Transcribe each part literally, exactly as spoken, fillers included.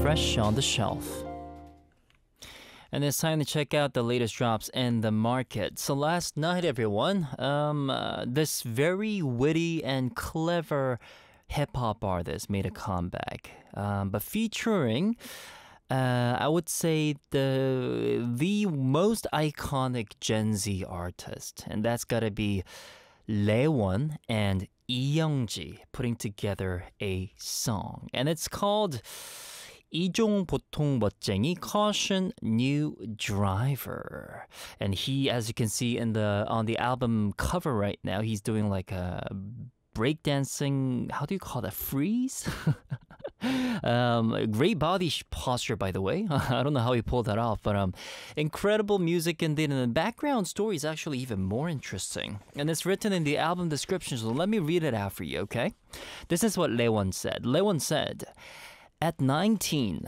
fresh on the shelf. And it's time to check out the latest drops in the market. So last night, everyone, um, uh, this very witty and clever hip-hop artist made a comeback, um, but featuring, uh, I would say, the the most iconic Gen Z artist, and that's gotta be Laewon and Lee Young-ji putting together a song, and it's called 이종 보통 멋쟁이 Caution New Driver. And he, as you can see in the on the album cover right now, he's doing like a breakdancing, how do you call that, freeze? um, great body posture, by the way. I don't know how he pulled that off, but um, incredible music indeed. And the background story is actually even more interesting. And it's written in the album description, so let me read it out for you, okay? This is what Laewon said. Laewon said, "At nineteen,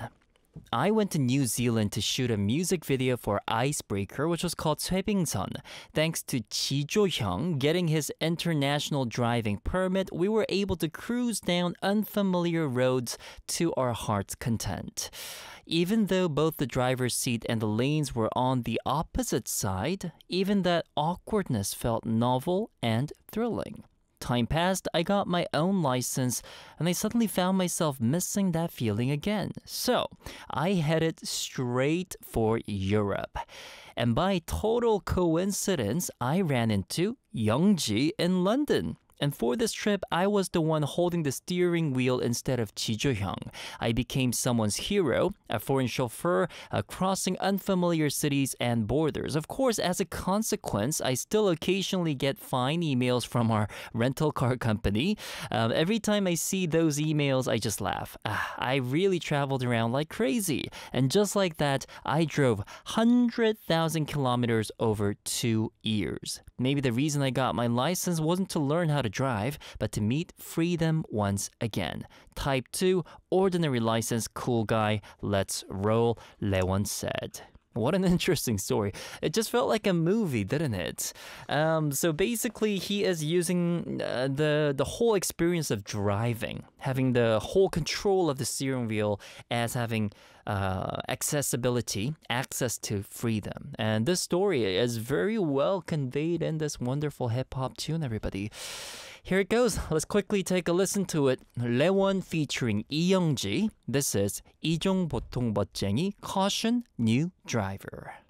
I went to New Zealand to shoot a music video for Icebreaker, which was called 쇠빙선. Thanks to Ji Jo-hyung getting his international driving permit, we were able to cruise down unfamiliar roads to our heart's content. Even though both the driver's seat and the lanes were on the opposite side, even that awkwardness felt novel and thrilling. Time passed, I got my own license, and I suddenly found myself missing that feeling again. So, I headed straight for Europe. And by total coincidence, I ran into Young-ji in London. And for this trip, I was the one holding the steering wheel instead of Ji Jo-hyung. I became someone's hero, a foreign chauffeur, uh, crossing unfamiliar cities and borders. Of course, as a consequence, I still occasionally get fine emails from our rental car company. Um, every time I see those emails, I just laugh. Ah, I really traveled around like crazy. And just like that, I drove one hundred thousand kilometers over two years. Maybe the reason I got my license wasn't to learn how to drive, but to meet freedom once again. Type two, ordinary license, cool guy, let's roll," Laewon said. What an interesting story. It just felt like a movie, didn't it? Um, so basically, he is using uh, the, the whole experience of driving, having the whole control of the steering wheel as having uh, accessibility, access to freedom. And this story is very well conveyed in this wonderful hip-hop tune, everybody. Here it goes. Let's quickly take a listen to it. Laewon featuring Lee Young-ji. This is 이종 보통 멋쟁이 Caution New Driver.